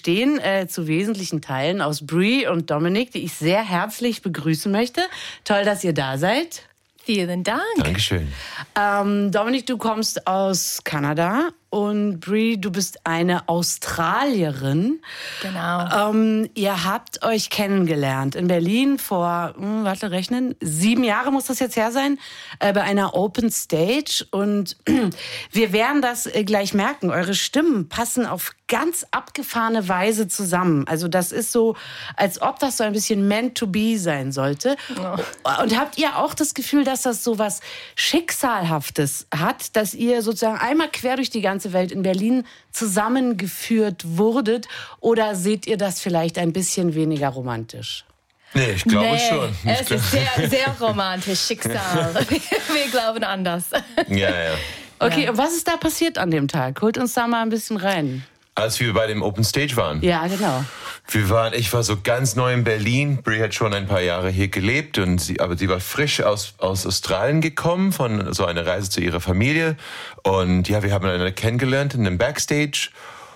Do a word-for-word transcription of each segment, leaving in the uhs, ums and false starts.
bestehen äh, zu wesentlichen Teilen aus Brie und Dominic, die ich sehr herzlich begrüßen möchte. Toll, dass ihr da seid. Vielen Dank. Dankeschön. Ähm, Dominic, du kommst aus Kanada und Brie, du bist eine Australierin. Genau. Ähm, ihr habt euch kennengelernt in Berlin vor, hm, warte, rechnen, sieben Jahre muss das jetzt her sein, äh, bei einer Open Stage. Und wir werden das äh, gleich merken. Eure Stimmen passen auf ganz abgefahrene Weise zusammen. Also das ist so, als ob das so ein bisschen meant to be sein sollte. Oh. Und habt ihr auch das Gefühl, dass das so was Schicksalhaftes hat, dass ihr sozusagen einmal quer durch die ganze Welt in Berlin zusammengeführt wurdet? Oder seht ihr das vielleicht ein bisschen weniger romantisch? Nee, ich glaube nee, schon. Ich es glaub... ist sehr, sehr romantisch, Schicksal. Wir glauben anders. Ja, ja. Okay, Ja. und was ist da passiert an dem Tag? Holt uns da mal ein bisschen rein. Als wir bei dem Open Stage waren. Ja, genau. Wir waren, ich war so ganz neu in Berlin. Brie hat schon ein paar Jahre hier gelebt, und sie, aber sie war frisch aus, aus Australien gekommen, von so einer Reise zu ihrer Familie. Und ja, wir haben einander kennengelernt in einem Backstage.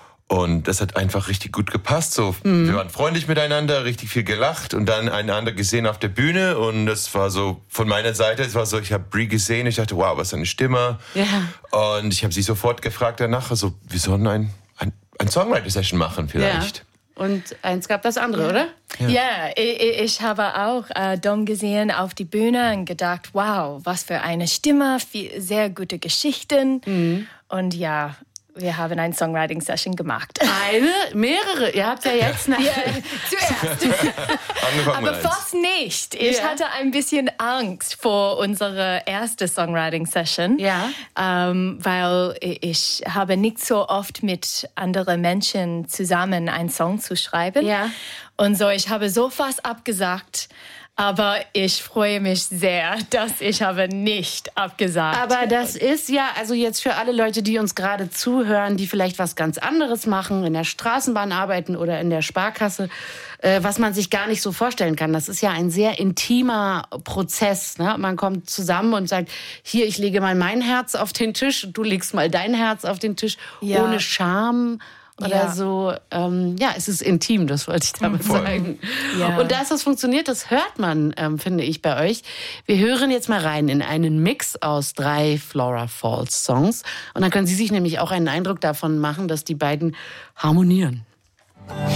Und das hat einfach richtig gut gepasst. So, mhm. Wir waren freundlich miteinander, richtig viel gelacht und dann einander gesehen auf der Bühne. Und das war so von meiner Seite, es war so, ich habe Brie gesehen, ich dachte, wow, was eine Stimme. Ja. Und ich habe sie sofort gefragt danach, also wir sollen ein, ein, ein Songwriter-Session machen vielleicht. Ja. Und eins gab das andere, ja. oder? Ja, ja ich, ich habe auch äh, Dom gesehen auf die Bühne und gedacht, wow, was für eine Stimme, viel, sehr gute Geschichten. Mhm. Und ja, wir haben eine Songwriting-Session gemacht. Eine? Mehrere? Ihr habt ja jetzt... Eine ja, zuerst. Aber fast nicht. Ich ja. hatte ein bisschen Angst vor unserer ersten Songwriting-Session. Ja. Ähm, weil ich habe nicht so oft mit anderen Menschen zusammen einen Song zu schreiben. Ja. Und so, ich habe so fast abgesagt. Aber ich freue mich sehr, dass ich habe nicht abgesagt. Aber das ist ja, also jetzt für alle Leute, die uns gerade zuhören, die vielleicht was ganz anderes machen, in der Straßenbahn arbeiten oder in der Sparkasse, äh, was man sich gar nicht so vorstellen kann. Das ist ja ein sehr intimer Prozess. Ne? Man kommt zusammen und sagt, hier, ich lege mal mein Herz auf den Tisch, du legst mal dein Herz auf den Tisch, ja. ohne Scham. Oder ja. so, ähm, ja, es ist intim, das wollte ich damit Voll. sagen. Ja. Und dass das funktioniert, das hört man, ähm, finde ich, bei euch. Wir hören jetzt mal rein in einen Mix aus drei Flora Falls Songs. Und dann können Sie sich nämlich auch einen Eindruck davon machen, dass die beiden harmonieren.